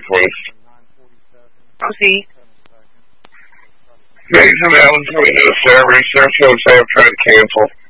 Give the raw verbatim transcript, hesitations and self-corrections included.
please. I'll see. Mason Allen coming to the server. He's going to say I'm trying to cancel.